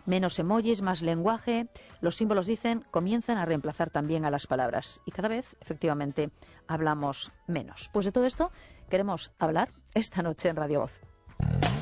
Menos emojis, más lenguaje. Los símbolos, dicen, comienzan a reemplazar también a las palabras. Y cada vez, efectivamente, hablamos menos. Pues de todo esto queremos hablar esta noche en Radio Voz.